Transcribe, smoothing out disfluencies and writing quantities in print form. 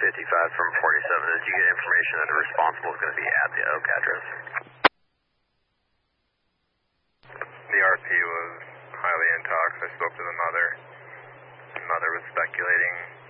55 from 47. Did you get information that the responsible is going to be at the Oak address? The RP was highly in talks. I spoke to the mother. The mother was speculating